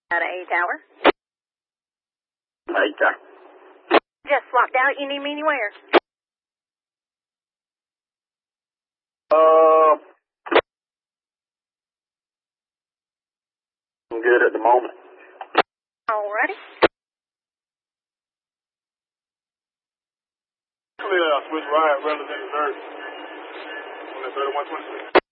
Out of A Tower. Hey, Tower. Just swapped out. You need me anywhere? I'm good at the moment. Alrighty. Clear, switch right, rather than reverse. On the 3126.